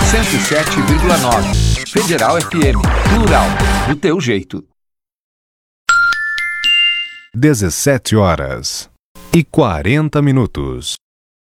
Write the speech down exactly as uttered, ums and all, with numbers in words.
cento e sete vírgula nove. Federal F M. Plural. Do teu jeito. dezessete horas e quarenta minutos.